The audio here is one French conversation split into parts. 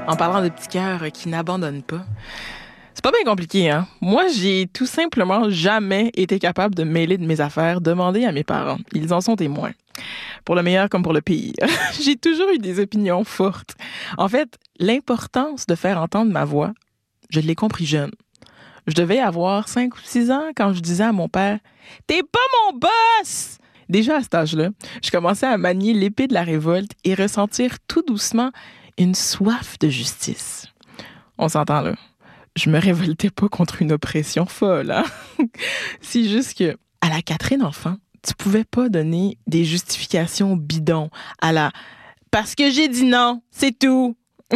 en parlant de petits cœurs qui n'abandonnent pas. C'est pas bien compliqué, hein? Moi, j'ai tout simplement jamais été capable de me mêler de mes affaires, demander à mes parents. Ils en sont témoins. Pour le meilleur comme pour le pire. J'ai toujours eu des opinions fortes. En fait, l'importance de faire entendre ma voix, je l'ai compris jeune. Je devais avoir 5 ou 6 ans quand je disais à mon père « T'es pas mon boss! » Déjà à cet âge-là, je commençais à manier l'épée de la révolte et ressentir tout doucement une soif de justice. On s'entend là. Je me révoltais pas contre une oppression folle, hein? C'est juste que, à la Catherine enfant, tu pouvais pas donner des justifications bidons à la « parce que j'ai dit non, c'est tout ».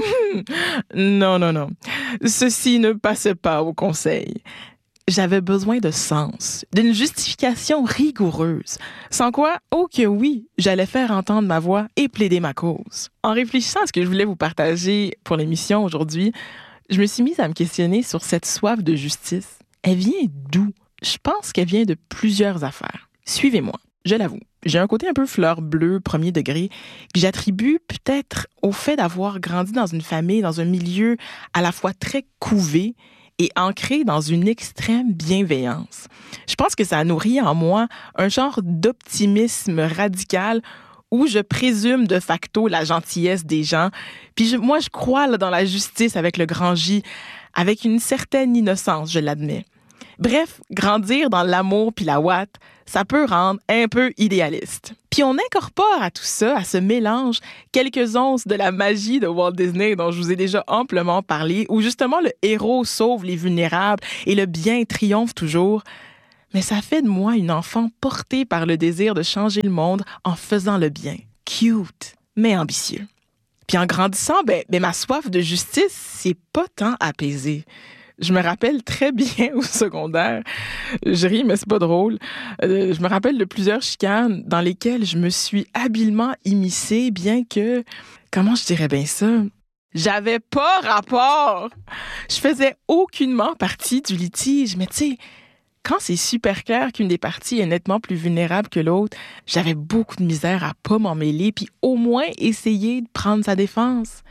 Non. Ceci ne passait pas au conseil. J'avais besoin de sens, d'une justification rigoureuse. Sans quoi, oh que oui, j'allais faire entendre ma voix et plaider ma cause. En réfléchissant à ce que je voulais vous partager pour l'émission aujourd'hui, je me suis mise à me questionner sur cette soif de justice. Elle vient d'où? Je pense qu'elle vient de plusieurs affaires. Suivez-moi, je l'avoue. J'ai un côté un peu fleur bleue, premier degré, que j'attribue peut-être au fait d'avoir grandi dans une famille, dans un milieu à la fois très couvé et ancré dans une extrême bienveillance. Je pense que ça a nourri en moi un genre d'optimisme radical où je présume de facto la gentillesse des gens. Puis moi, je crois là, dans la justice avec le grand J, avec une certaine innocence, je l'admets. Bref, grandir dans l'amour puis la ouate, ça peut rendre un peu idéaliste. Puis on incorpore à tout ça, à ce mélange, quelques onces de la magie de Walt Disney dont je vous ai déjà amplement parlé, où justement le héros sauve les vulnérables et le bien triomphe toujours. Mais ça fait de moi une enfant portée par le désir de changer le monde en faisant le bien. Cute, mais ambitieux. Puis en grandissant, ma soif de justice, c'est pas tant apaisé. Je me rappelle très bien au secondaire, je ris mais c'est pas drôle, je me rappelle de plusieurs chicanes dans lesquelles je me suis habilement immiscée, bien que, comment je dirais bien ça, j'avais pas rapport. Je faisais aucunement partie du litige, mais tu sais, quand c'est super clair qu'une des parties est nettement plus vulnérable que l'autre, j'avais beaucoup de misère à pas m'en mêler puis au moins essayer de prendre sa défense.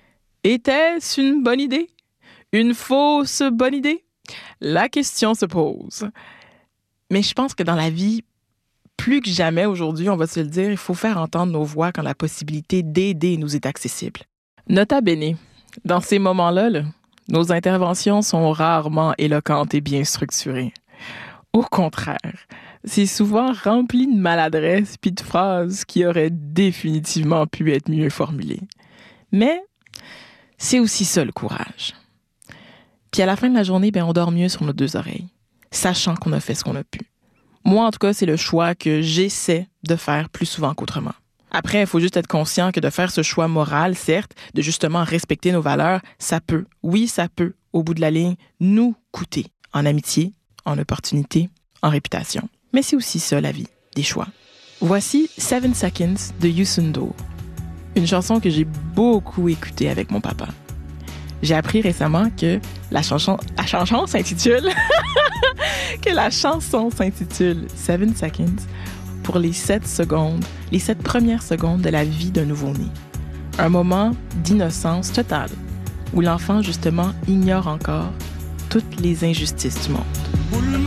Était-ce une bonne idée? Une fausse bonne idée? La question se pose. Mais je pense que dans la vie, plus que jamais aujourd'hui, on va se le dire, il faut faire entendre nos voix quand la possibilité d'aider nous est accessible. Nota bene, dans ces moments-là, nos interventions sont rarement éloquentes et bien structurées. Au contraire, c'est souvent rempli de maladresse puis de phrases qui auraient définitivement pu être mieux formulées. Mais c'est aussi ça le courage. Puis à la fin de la journée, on dort mieux sur nos 2 oreilles, sachant qu'on a fait ce qu'on a pu. Moi, en tout cas, c'est le choix que j'essaie de faire plus souvent qu'autrement. Après, il faut juste être conscient que de faire ce choix moral, certes, de justement respecter nos valeurs, ça peut, oui, ça peut, au bout de la ligne, nous coûter en amitié, en opportunité, en réputation. Mais c'est aussi ça, la vie, des choix. Voici 7 Seconds de Youssou N'Dour, une chanson que j'ai beaucoup écoutée avec mon papa. J'ai appris récemment que la chanson s'intitule que la chanson s'intitule 7 Seconds pour les 7 premières secondes de la vie d'un nouveau-né. Un moment d'innocence totale où l'enfant justement ignore encore toutes les injustices du monde.